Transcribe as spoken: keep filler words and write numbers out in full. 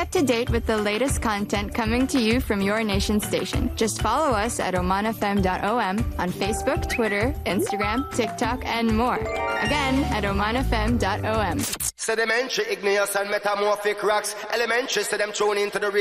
up to date with the latest content coming to you from your nation station. Just follow us at oman f m dot o m on Facebook, Twitter, Instagram, TikTok, and more. Again, at oman f m dot o m. Sedimentary, igneous and metamorphic rocks. Elementary, so them thrown into the